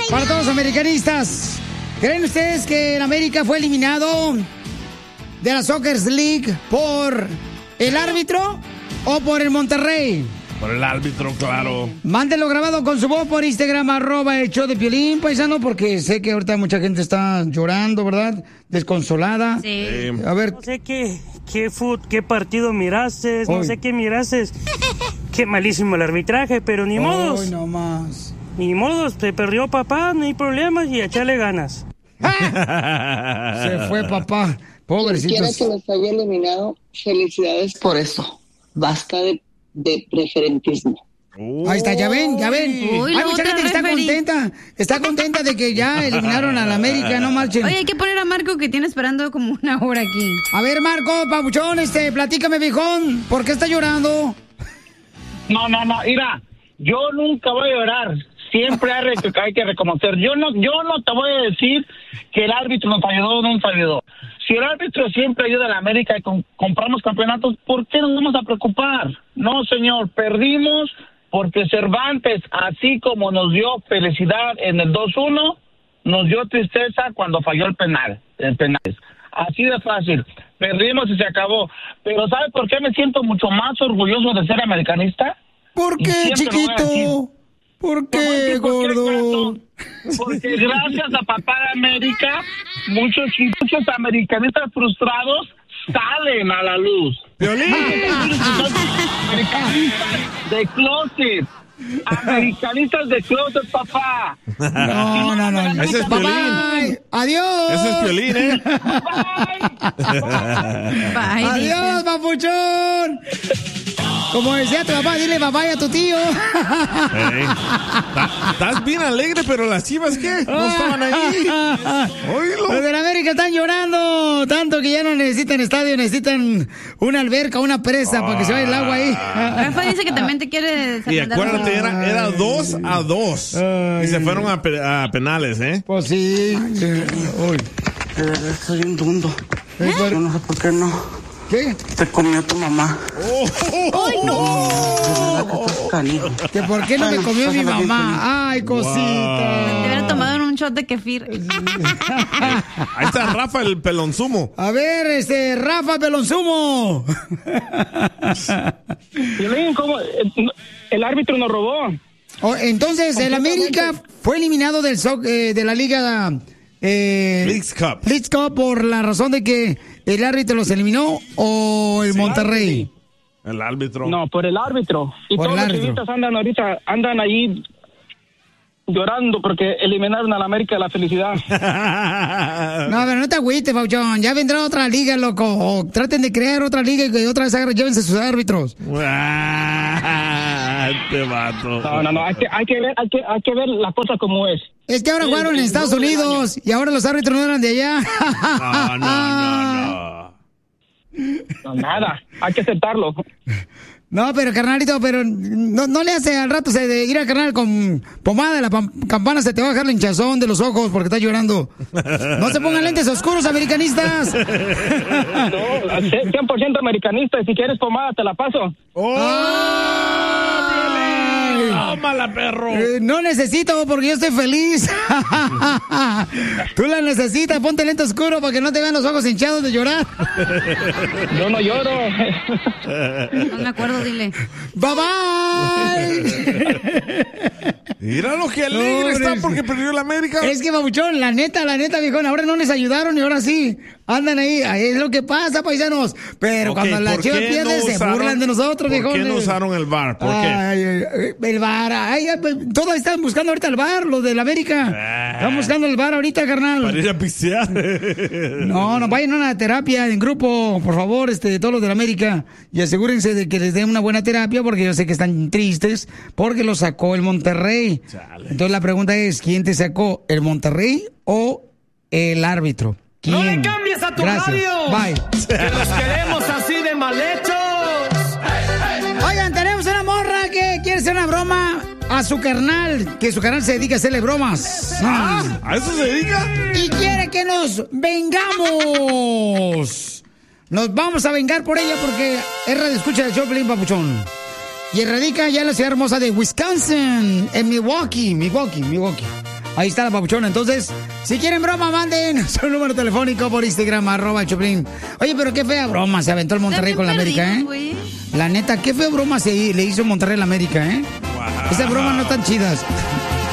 Para todos los americanistas, ¿creen ustedes que el América fue eliminado de la Soccer League por el árbitro o por el Monterrey? Por el árbitro, claro. Mándenlo grabado con su voz por Instagram, @el_show_de_Piolín, paisano, porque sé que ahorita mucha gente está llorando, ¿verdad? Desconsolada. Sí. A ver. No sé qué partido miraste, no sé qué miraste. Qué malísimo el arbitraje, pero ni modos. No más. Ni modos, te perdió papá, no hay problemas y a echarle ganas. Se fue papá, pobrecitos. Quiera que los haya eliminado, felicidades por eso. Basta de preferentismo. Ahí está, ya ven. Uy, Hay mucha gente que está contenta de que ya eliminaron a la América, no marchen. Oye, hay que poner a Marco que tiene esperando como una hora aquí. A ver, Marco, papuchón, platícame, viejón, ¿por qué está llorando? No, mira, yo nunca voy a llorar. Siempre hay que reconocer. Yo no te voy a decir que el árbitro nos ayudó o no nos ayudó. Si el árbitro siempre ayuda a la América y compramos campeonatos, ¿por qué nos vamos a preocupar? No, señor, perdimos porque Cervantes, así como nos dio felicidad en el 2-1, nos dio tristeza cuando falló el penales. Así de fácil. Perdimos y se acabó. Pero ¿sabe por qué me siento mucho más orgulloso de ser americanista? ¿Por qué, chiquito? ¿Por qué, gordo? Porque gracias a Papá de América, muchos americanistas frustrados salen a la luz. ¡Piolín! Americanistas de closet, papá. No. Ese es Piolín. Adiós. Ese es Piolín, ¿eh? Bye. Adiós, papuchón. Como decía tu papá, dile bye a tu tío. Estás bien alegre, pero las Chivas, ¿qué? No estaban ahí. Oílo. Los de la América están llorando tanto que ya no necesitan estadio, necesitan una alberca, una presa para que se vaya el agua ahí. Rafa dice que también te quiere... Y acuérdate, era 2-2. Y se fueron a penales, ¿eh? Pues sí. Uy. Soy un dundo. Yo no sé por qué no. ¿Qué? Te comió tu mamá. ¡Ay, no! ¿Que por qué no me comió mi mamá? ¡Ay, cosita! Te hubiera tomado en un shot de kefir. Ahí está Rafa, el pelonzumo. A ver, Rafa Pelonzumo. ¿Cómo? El árbitro nos robó. Entonces, el América fue eliminado de la Liga... Leagues Cup por la razón de que el árbitro los eliminó o el Monterrey. El árbitro. No, por el árbitro. Y por todos los chivitas andan ahí llorando porque eliminaron a la América de la felicidad. No, pero no te agüites, Pauchón. Ya vendrá otra liga, loco. O traten de crear otra liga y que otra vez llévense sus árbitros. Este vato. No. Hay que ver las cosas como es. Es que ahora jugaron en Estados Unidos y ahora los árbitros no eran de allá. No, nada. Hay que aceptarlo. No, pero carnalito, no le hace al rato de ir al carnal con pomada de la campana, se te va a dejar la hinchazón de los ojos porque estás llorando. No se pongan lentes oscuros, americanistas. No, 100% americanista, y si quieres pomada te la paso. ¡Tómala, perro! No necesito porque yo estoy feliz. Tú la necesitas, ponte lente oscuro para que no te vean los ojos hinchados de llorar. Yo no lloro. No me acuerdo, dile. Bye bye. Mira lo que alegre está porque perdió la América. Es que, babuchón, la neta, viejón, ahora no les ayudaron y ahora sí. Andan ahí es lo que pasa, paisanos. Pero cuando la Chivas pierde, se burlan de nosotros, viejón. ¿Por qué no usaron el VAR? ¿Por qué? El VAR. Todos están buscando ahorita el VAR, los de la América. Están buscando el VAR ahorita, carnal. Para ir a pistear. No, vayan a una terapia en grupo, por favor, todos los de la América. Y asegúrense de que les den una buena terapia, porque yo sé que están tristes, porque lo sacó el Monterrey. Chale. Entonces la pregunta es, ¿quién te sacó? ¿El Monterrey o el árbitro? ¿Quién? ¡No le cambies a tu radio! Bye. ¡Que los queremos así de mal hechos! Oigan, tenemos una morra que quiere hacer una broma a su carnal, que su carnal se dedica a hacerle bromas. ¿A eso se dedica? Y quiere que nos vengamos. Nos vamos a vengar por ella porque es radioescucha del show, Pelín, papuchón. Y radica ya en la ciudad hermosa de Wisconsin, en Milwaukee. Ahí está la papuchona. Entonces, si quieren broma, manden su número telefónico por Instagram, @Choplin. Oye, pero qué fea broma se aventó el Monterrey con la América, ¿eh? La neta, qué fea broma le hizo Monterrey a la América, ¿eh? Wow. Esas bromas no tan chidas.